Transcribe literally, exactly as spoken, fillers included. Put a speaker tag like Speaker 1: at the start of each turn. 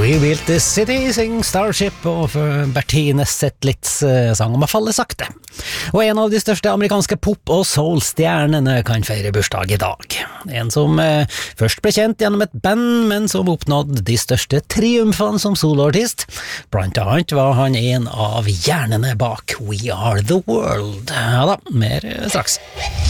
Speaker 1: We Built This City, sing Starship og Bertine Zetlitz sang om å falle sakte. Og en av de største amerikanske pop- og soul-stjernene kan feire bursdag i dag. En som eh, først ble kjent gjennom et band, men som oppnådde de største triumfene som soloartist. Blant annet var han en av hjernene bak We Are The World. Ja da, mer straks.